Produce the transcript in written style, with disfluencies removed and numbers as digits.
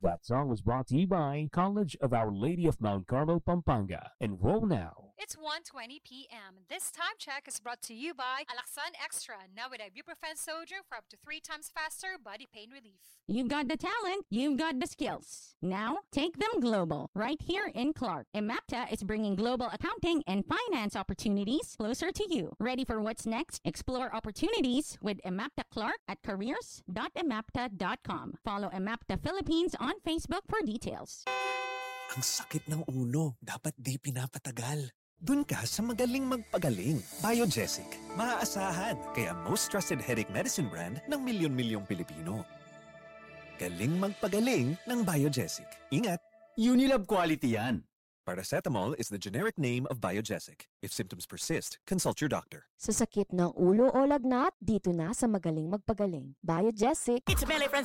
That song was brought to you by College of Our Lady of Mount Carmel, Pampanga. Enroll now. It's 1:20 p.m. This time check is brought to you by Alaxan Extra, now with ibuprofen sodium for up to 3 times faster body pain relief. You've got the talent, you've got the skills. Now, take them global, right here in Clark. Emapta is bringing global accounting and finance opportunities closer to you. Ready for what's next? Explore opportunities with Emapta Clark at careers.emapta.com. Follow Emapta Philippines on Facebook for details. Ang sakit ng ulo, dapat di pinapatagal. Dun ka sa magaling magpagaling. Biogesic. Maaasahan, kaya most trusted headache medicine brand ng milyon-milyong Pilipino. Galing magpagaling ng Biogesic. Ingat! Unilab quality yan. Paracetamol is the generic name of Biogesic. If symptoms persist, consult your doctor. Sa sakit ng ulo o lagnat, dito na sa magaling magpagaling. Biogesic. It's Melly